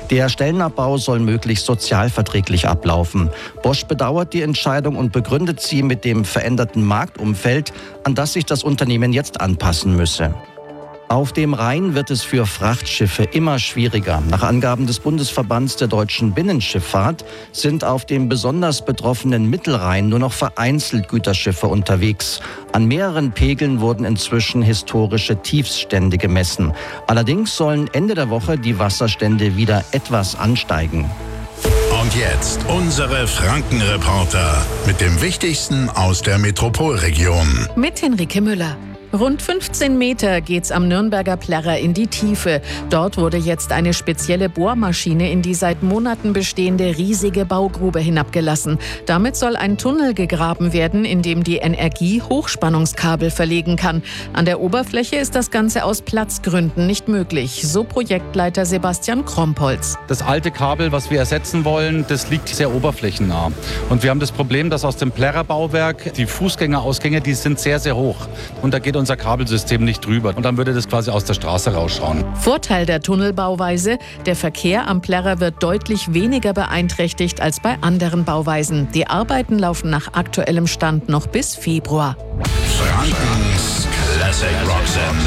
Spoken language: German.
Der Stellenabbau soll möglichst sozialverträglich ablaufen. Bosch bedauert die Entscheidung und begründet sie mit dem veränderten Marktumfeld, an das sich das Unternehmen jetzt anpassen müsse. Auf dem Rhein wird es für Frachtschiffe immer schwieriger. Nach Angaben des Bundesverbands der deutschen Binnenschifffahrt sind auf dem besonders betroffenen Mittelrhein nur noch vereinzelt Güterschiffe unterwegs. An mehreren Pegeln wurden inzwischen historische Tiefststände gemessen. Allerdings sollen Ende der Woche die Wasserstände wieder etwas ansteigen. Und jetzt unsere Frankenreporter mit dem Wichtigsten aus der Metropolregion. Mit Henrike Müller. Rund 15 Meter geht's am Nürnberger Plärrer in die Tiefe. Dort wurde jetzt eine spezielle Bohrmaschine in die seit Monaten bestehende riesige Baugrube hinabgelassen. Damit soll ein Tunnel gegraben werden, in dem die Energie Hochspannungskabel verlegen kann. An der Oberfläche ist das Ganze aus Platzgründen nicht möglich, so Projektleiter Sebastian Krompholz. Das alte Kabel, was wir ersetzen wollen, das liegt sehr oberflächennah. Und wir haben das Problem, dass aus dem Plärrer-Bauwerk die Fußgängerausgänge, die sind sehr, sehr hoch. Und da geht unser Kabelsystem nicht drüber. Und dann würde das quasi aus der Straße rausschauen. Vorteil der Tunnelbauweise: Der Verkehr am Plärrer wird deutlich weniger beeinträchtigt als bei anderen Bauweisen. Die Arbeiten laufen nach aktuellem Stand noch bis Februar. Frankens Classic Rock Sender.